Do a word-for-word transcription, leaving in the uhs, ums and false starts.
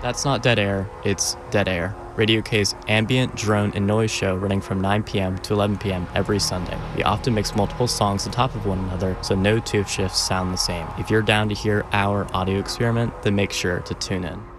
That's not dead air, it's Dead Air, Radio K's ambient, drone, and noise show running from nine p.m. to eleven p.m. every Sunday. We often mix multiple songs on top of one another, so no two shifts sound the same. If you're down to hear our audio experiment, then make sure to tune in.